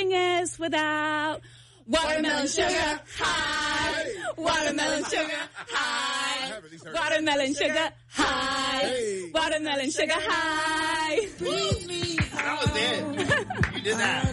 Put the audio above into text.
singers without watermelon sugar high. Watermelon sugar high. Watermelon sugar high. Watermelon sugar high. That was it. You did that.